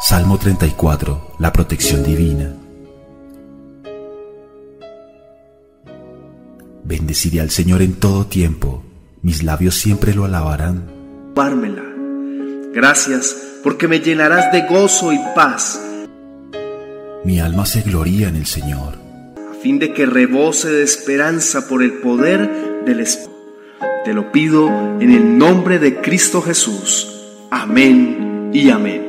Salmo 34, la protección divina. Bendeciré al Señor en todo tiempo, mis labios siempre lo alabarán. Bármela. Gracias, porque me llenarás de gozo y paz. Mi alma se gloría en el Señor. A fin de que rebose de esperanza por el poder del Espíritu. Te lo pido en el nombre de Cristo Jesús. Amén y amén.